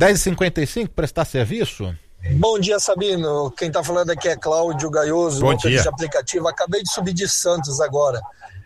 10h55, prestar serviço? Bom dia, Sabino. Quem tá falando aqui é Cláudio Gaioso, motorista de aplicativo. Acabei de subir de Santos agora.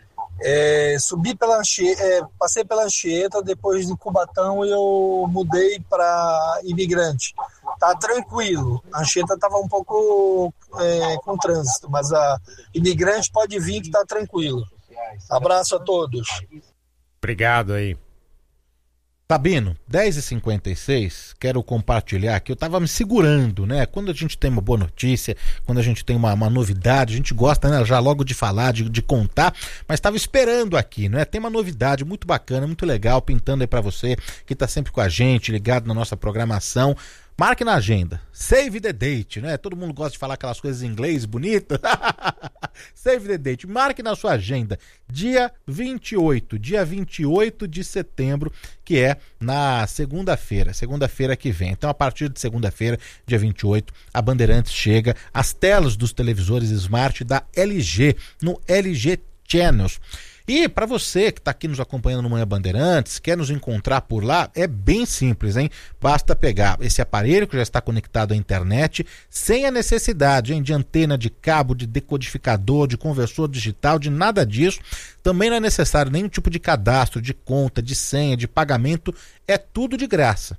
Passei pela Anchieta, depois de Cubatão eu mudei para Imigrante. Tá tranquilo. A Anchieta tava um pouco com trânsito, mas a Imigrante pode vir que tá tranquilo. Abraço a todos. Obrigado aí. Sabino, 10h56, quero compartilhar aqui, eu tava me segurando, né? Quando a gente tem uma boa notícia, quando a gente tem uma novidade, a gente gosta, né, já logo de falar, de contar, mas tava esperando aqui, né? Tem uma novidade muito bacana, muito legal, pintando aí pra você, que tá sempre com a gente, ligado na nossa programação. Marque na agenda, save the date, né? Todo mundo gosta de falar aquelas coisas em inglês bonitas. Save the date, marque na sua agenda, dia 28 de setembro, que é na segunda-feira que vem. Então, a partir de segunda-feira, dia 28, a Bandeirantes chega às telas dos televisores Smart da LG, no LG Channels. E para você que está aqui nos acompanhando no Manhã Bandeirantes, quer nos encontrar por lá, é bem simples, hein? Basta pegar esse aparelho que já está conectado à internet, sem a necessidade, hein, de antena, de cabo, de decodificador, de conversor digital, de nada disso. Também não é necessário nenhum tipo de cadastro, de conta, de senha, de pagamento. É tudo de graça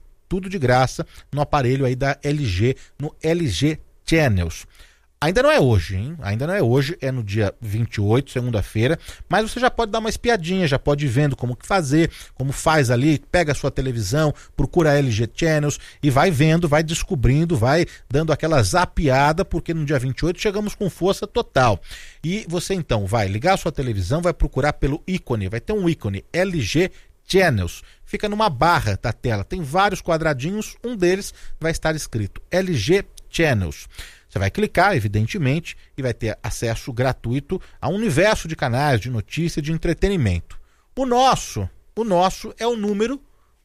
no aparelho aí da LG, no LG Channels. Ainda não é hoje, hein? Ainda não é hoje, é no dia 28, segunda-feira, mas você já pode dar uma espiadinha, já pode ir vendo como que fazer, como faz ali, pega a sua televisão, procura a LG Channels e vai vendo, vai descobrindo, vai dando aquela zapeada, porque no dia 28 chegamos com força total. E você então vai ligar a sua televisão, vai procurar pelo ícone, vai ter um ícone LG Channels, fica numa barra da tela, tem vários quadradinhos, um deles vai estar escrito LG Channels. Você vai clicar, evidentemente, e vai ter acesso gratuito a um universo de canais de notícia e de entretenimento. O nosso é o número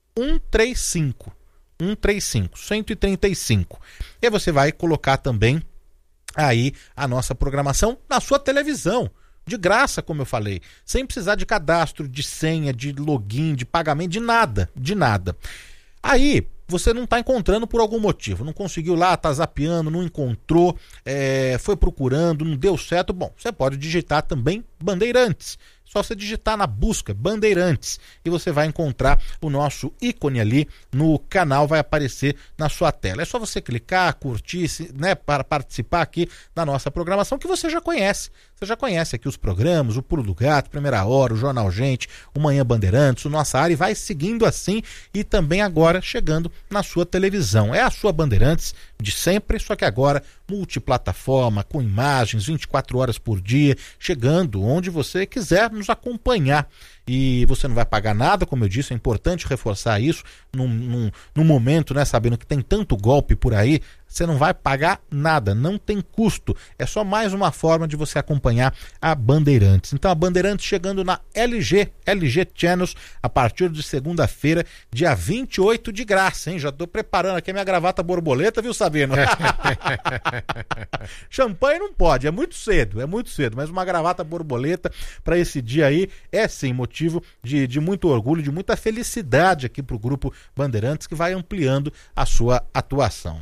135. E aí você vai colocar também aí a nossa programação na sua televisão. De graça, como eu falei, sem precisar de cadastro, de senha, de login, de pagamento, de nada. Aí você não está encontrando por algum motivo, não conseguiu lá, está zapeando, não encontrou, foi procurando, não deu certo. Bom, você pode digitar também Bandeirantes. Só você digitar na busca Bandeirantes e você vai encontrar o nosso ícone ali no canal, vai aparecer na sua tela. É só você clicar, curtir, né, para participar aqui da nossa programação que você já conhece. Você já conhece aqui os programas, o Pulo do Gato, Primeira Hora, o Jornal Gente, o Manhã Bandeirantes, o Nossa Área, e vai seguindo assim e também agora chegando na sua televisão. É a sua Bandeirantes de sempre, só que agora multiplataforma, com imagens, 24 horas por dia, chegando onde você quiser nos acompanhar. E você não vai pagar nada, como eu disse, é importante reforçar isso num momento, né, sabendo que tem tanto golpe por aí, você não vai pagar nada, não tem custo, é só mais uma forma de você acompanhar a Bandeirantes. Então a Bandeirantes chegando na LG Channels a partir de segunda-feira, dia 28, de graça, hein? Já tô preparando aqui a minha gravata borboleta, viu, Sabino? Champanhe não pode, é muito cedo, mas uma gravata borboleta para esse dia aí é sim motivo de muito orgulho, de muita felicidade aqui pro Grupo Bandeirantes, que vai ampliando a sua atuação.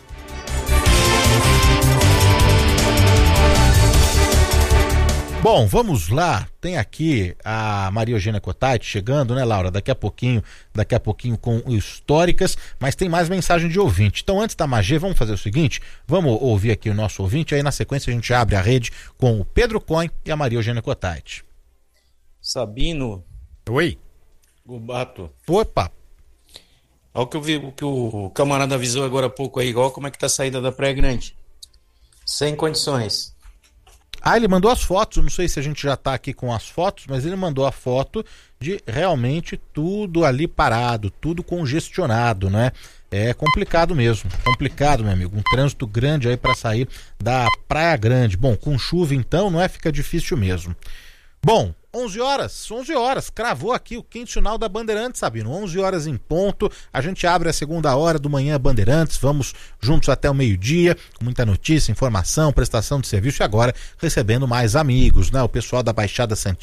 Bom, vamos lá, tem aqui a Maria Eugênia Cottait chegando, né, Laura? Daqui a pouquinho com o Históricas, mas tem mais mensagem de ouvinte. Então, antes da Magê, vamos fazer o seguinte, vamos ouvir aqui o nosso ouvinte, aí na sequência a gente abre a rede com o Pedro Cohen e a Maria Eugênia Cottait. Sabino. Oi. Gubato. Opa. Olha o que eu vi, o que o camarada avisou agora há pouco aí, igual como é que tá a saída da Praia Grande. Sem condições. Ah, ele mandou as fotos, eu não sei se a gente já tá aqui com as fotos, mas ele mandou a foto de realmente tudo ali parado, tudo congestionado, né? É complicado mesmo, meu amigo, um trânsito grande aí para sair da Praia Grande. Bom, com chuva então, não é? Fica difícil mesmo. Bom, 11 horas, cravou aqui o quinto sinal da Bandeirantes, Sabino, 11 horas em ponto, a gente abre a segunda hora do Manhã Bandeirantes, vamos juntos até o meio-dia, com muita notícia, informação, prestação de serviço e agora recebendo mais amigos, né? O pessoal da Baixada Santista